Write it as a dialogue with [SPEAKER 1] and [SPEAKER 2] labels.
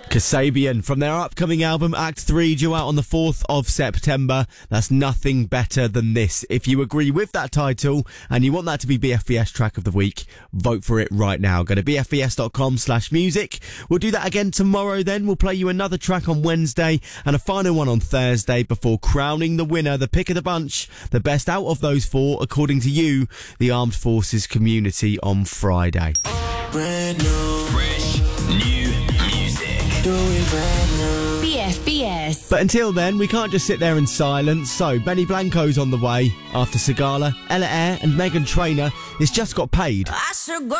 [SPEAKER 1] Kasabian from their upcoming album Act 3 due out on the 4th of September. That's Nothing Better Than This. If you agree with that title and you want that to be BFBS track of the week, vote for it right now. Go to bfbs.com/music. We'll do that again tomorrow then. We'll play you another track on Wednesday and a final one on Thursday before crowning the winner, the pick of the bunch, the best out of those four, according to you, the Armed Forces community on Friday.
[SPEAKER 2] Brand new,
[SPEAKER 3] Fresh new music.
[SPEAKER 2] do it brand new.
[SPEAKER 4] BFBS.
[SPEAKER 1] But until then, we can't just sit there in silence. So, Benny Blanco's on the way after Sigala, Ella Eyre and Meghan Trainor. It's Just Got Paid.
[SPEAKER 4] I should go.